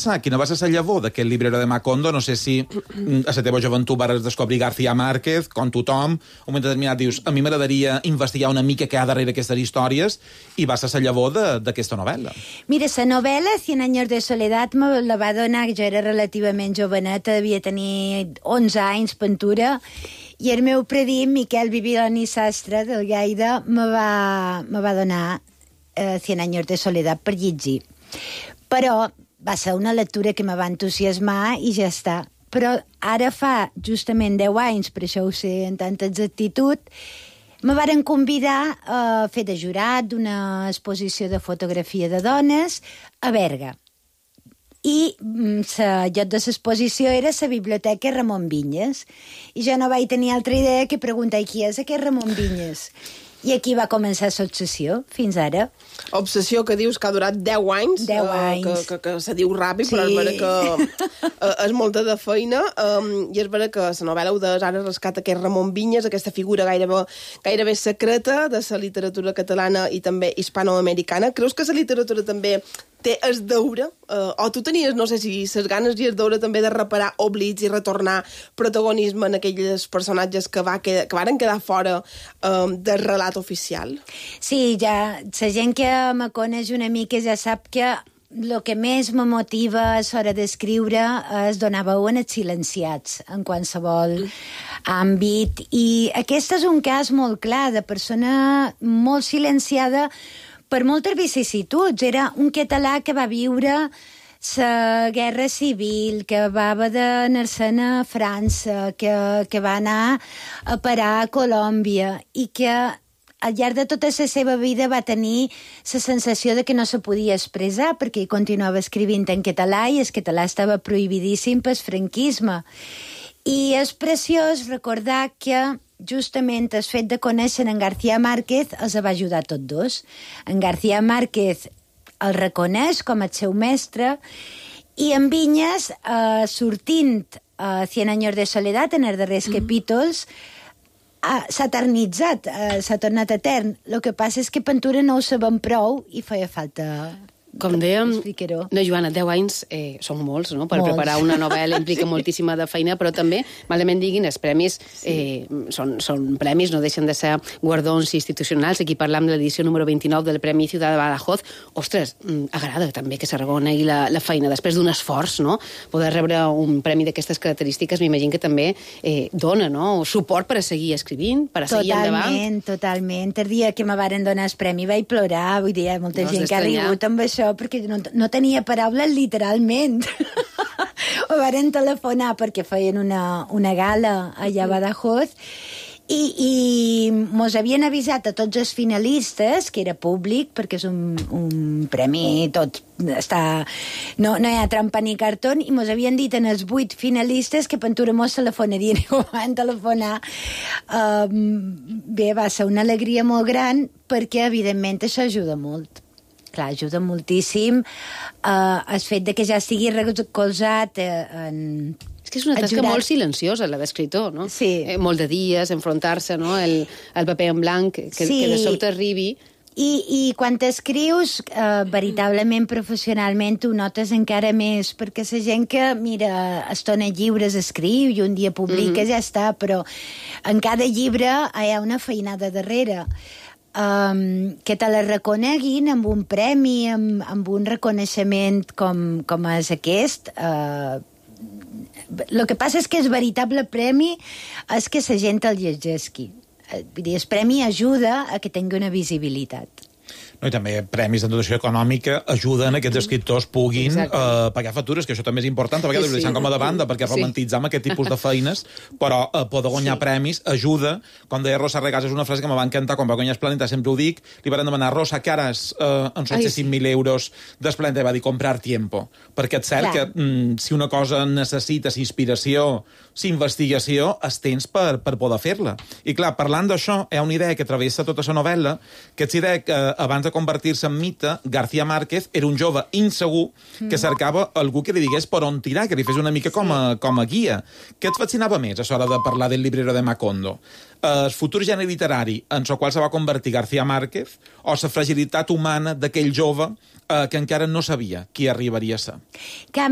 pensar quina va ser la llavor d'aquest Librero de Macondo. No sé si a la teva joventut vas descobrir García Márquez, com tothom, un moment determinat dius, a mi m'agradaria investigar una mica què hi ha darrere aquestes històries, i va ser la llavor d'aquesta novel·la. Mira, la novel·la, 100 años de soledat, me la va donar, jo era relativament joveneta, devia tenir 11 anys, pintura, i el meu predit, Miquel Bibiloni Sastre, del Gaida, me va donar 100 años de soledat per llegir. Però va ser una lectura que me va entusiasmar i ja està. Però ara fa justament 10 anys, per això ho sé en tanta exactitud, me varen convidar a fer de jurat d'una exposició de fotografia de dones a Berga. I el lloc de l'exposició era la Biblioteca Ramon Vinyes. I jo no vaig tenir altra idea que preguntar qui és aquest Ramon Vinyes. I aquí va començar l'obsessió, fins ara. Obsessió que dius que ha durat 10 anys. 10 anys. Que se diu ràpid, sí. Però és vera que és molta de feina. I és vera que la novel·la ho des ara rescata aquest Ramon Vinyes, aquesta figura gairebé secreta de la literatura catalana i també hispanoamericana. Creus que la literatura també té el deure, o tu tenies, no sé si les ganes i el deure també de reparar oblits i retornar protagonisme en aquells personatges que varen quedar fora del relat oficial? Sí, ja la gent que me coneix una mica ja sap que el que més me motiva a l'hora d'escriure és donar veu en els silenciats, en qualsevol àmbit. I aquest és un cas molt clar de persona molt silenciada per moltes vicissituds. Era un català que va viure la guerra civil, que va haver d'anar-se'n a França, que va anar a parar a Colòmbia i que al llarg de tota la seva vida va tenir la sensació de que no se podia expressar perquè ell continuava escrivint en català i el català estava prohibidíssim pel franquisme. I és preciós recordar que justament el fet de conèixer en García Márquez els va ajudar tots dos. En García Márquez el reconeix com el seu mestre i en Vinyes, sortint 100 años de soledat en els darrers capítols, s'ha eternitzat, s'ha tornat etern. El que passa és que pintura no ho sabem prou i feia falta... Com dèiem, no, Joana, 10 anys són molts, no? Per preparar una novel·la implica moltíssima de feina, però també, malament diguin, els premis són premis, no deixen de ser guardons institucionals. Aquí parlam de l'edició número 29 del Premi Ciutat de Badajoz. Ostres, agrada també que s'arreconegui la feina. Després d'un esforç, no? Poder rebre un premi d'aquestes característiques, m'imagino que també dona, no? Suport per a seguir escrivint, per a seguir endavant. Totalment. El dia que me varen donar el premi vaig plorar, vull dir, molta gent que ha rigut amb això, perquè no tenia paraules literalment. Ho varen telefonar perquè feien una gala allà a Badajoz i mos havien avisat a tots els finalistes, que era públic, perquè és un premi, tot està... No hi ha trampa ni cartó, i mos havien dit en els 8 finalistes que pintura mos telefonarien, i ho van telefonar. Bé, va ser una alegria molt gran, perquè, evidentment, això ajuda molt. Clar, ajuda moltíssim el fet de que ja estigui recolzat en... És que és una tasca molt silenciosa, la d'escriptor, no? Sí. Molt de dies, enfrontar-se, no? El paper en blanc, que de sobte arribi... I quan t'escrius veritablement professionalment ho notes encara més, perquè la gent que, mira, estona llibres escriu i un dia publica, ja està, però en cada llibre hi ha una feinada darrere. Que te la reconeguin amb un premi, amb un reconeixement com és aquest. El que passa és que el veritable premi és que la gent el llegeixi. El premi ajuda a que tingui una visibilitat. No, i també premis de dotació econòmica ajuden a que els escriptors puguin pagar factures, que això també és important, a vegades ho deixem com a de banda, perquè romantitzam aquest tipus de feines, però poder guanyar premis ajuda. Com deia Rosa Regàs, és una frase que me va encantar quan va guanyar Esplànita, sempre ho dic, li van demanar, Rosa, que ara ens 5.000 euros d'Esplànita, i va dir, comprar tiempo. Perquè és cert que si una cosa necessita inspiració, investigació, es tens per poder fer-la. I clar, parlant d'això, hi ha una idea que travessa tota la novel·la, que és idea que abans de convertir-se en mite, García Márquez era un jove insegur que cercava algú que li digués per on tirar, que li fes una mica com a guia. Què et fascinava més a l'hora de parlar del Librero de Macondo? El futur gènere literari en el qual se va convertir García Márquez o la fragilitat humana d'aquell jove que encara no sabia qui arribaria a ser? Que